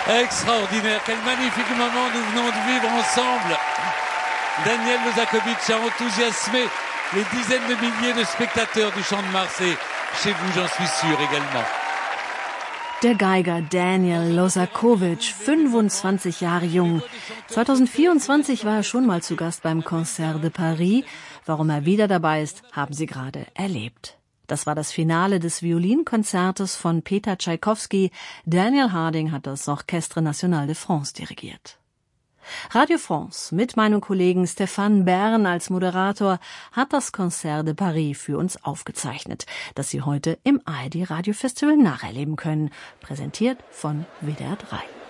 Extraordinaire, quel magnifique moment nous venons de vivre ensemble. Daniel Lozakovitch a enthousiasmé les dizaines de milliers de spectateurs du Champ de Mars et chez vous, j'en suis sûr également. Der Geiger Daniel Lozakovitch, 25 Jahre jung. 2024 war er schon mal zu Gast beim Concert de Paris. Warum er wieder dabei ist, haben Sie gerade erlebt. Das war das Finale des Violinkonzertes von Peter Tschaikowski. Daniel Harding hat das Orchestre National de France dirigiert. Radio France mit meinem Kollegen Stéphane Bern als Moderator hat das Concert de Paris für uns aufgezeichnet, das Sie heute im ARD Radio Festival nacherleben können. Präsentiert von WDR 3.